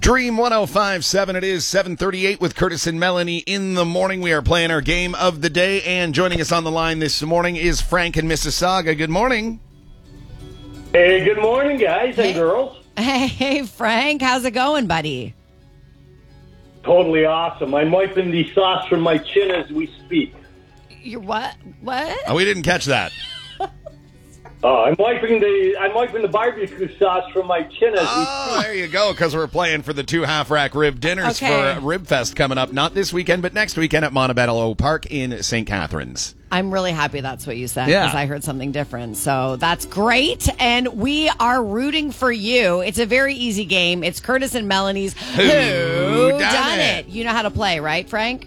Dream 105.7. It is 7:38 with Curtis and Melanie in the morning. We are playing our game of the day, and joining us on the line this morning is Frank in Mississauga. Good morning. Hey, good morning, guys and girls. Hey, Frank. How's it going, buddy? Totally awesome. I'm wiping the sauce from my chin as we speak. You're what? What? Oh, we didn't catch that. I'm wiping the barbecue sauce from my chin as we speak. There you go, because we're playing for the 2 half-rack rib dinners for Rib Fest coming up, not this weekend, but next weekend at Montebello Park in St. Catharines. I'm really happy that's what you said, Yeah. because I heard something different. So that's great, and we are rooting for you. It's a very easy game. It's Curtis and Melanie's Who Done It? You know how to play, right, Frank?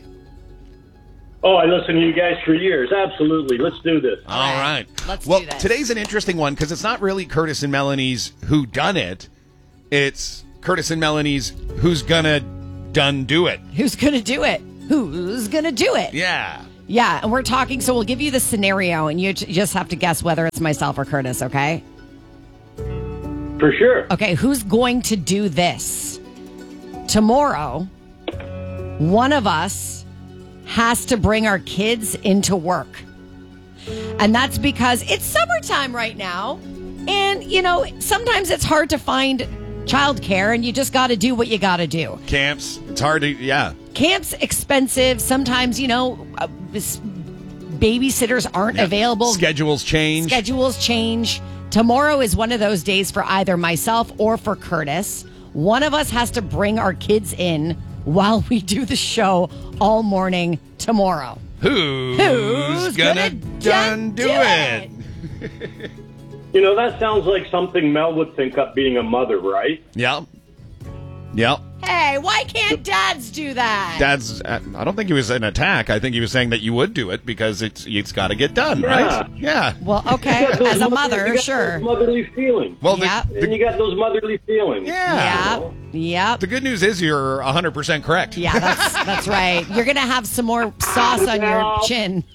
Oh, I listened to you guys for years. Absolutely. Let's do this. All right. Let's well, do this. Today's an interesting one because it's not really Curtis and Melanie's Who Done It. It's Curtis and Melanie's Who's Gonna Done Do It. Who's going to do it? Who's going to do it? Yeah. Yeah, and we're talking, so we'll give you the scenario, and you just have to guess whether it's myself or Curtis, okay? For sure. Okay, who's going to do this? Tomorrow, one of us has to bring our kids into work. And that's because it's summertime right now. And, you know, sometimes it's hard to find childcare, and you just got to do what you got to do. Camps. It's hard to, yeah. Camp's expensive. Sometimes, you know, babysitters aren't available. Schedules change. Tomorrow is one of those days for either myself or for Curtis. One of us has to bring our kids in while we do the show all morning tomorrow. Who's gonna done do it? You know, that sounds like something Mel would think up being a mother, right? Yep. Hey, why can't dads do that? Dad's. I don't think he was an attack. I think he was saying that you would do it because it's got to get done, Yeah. right? Yeah. Well, okay, as a mother, sure. Those motherly feelings. Well, Yep. And you got those motherly feelings. Yep. The good news is you're 100% correct. Yeah, that's right. You're going to have some more sauce on your chin.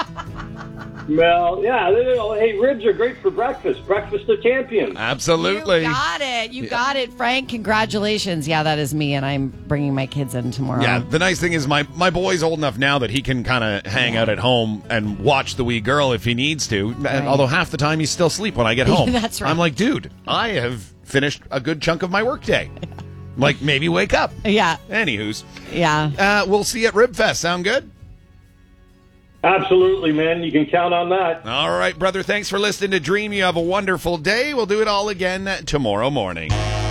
Mel, yeah. Hey, ribs are great for breakfast. Breakfast of champions. Absolutely. You got it. You got it, Frank. Congratulations. Yeah, that is me, and I'm bringing my kids in tomorrow. Yeah, the nice thing is my boy's old enough now that he can kind of hang out at home and watch the wee girl if he needs to. Right. Although half the time he's still asleep when I get home. That's right. I'm like, dude, I have finished a good chunk of my workday. Like, maybe wake up. Yeah. Anywho's. Yeah. We'll see you at Rib Fest. Sound good? Absolutely, man. You can count on that. All right, brother. Thanks for listening to Dream. You have a wonderful day. We'll do it all again tomorrow morning.